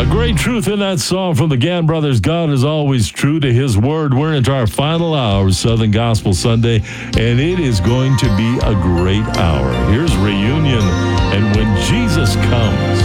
A great truth in that song from the Gann Brothers. God is always true to his word. We're into our final hour of Southern Gospel Sunday, and it is going to be a great hour. Here's Reunion and When Jesus Comes.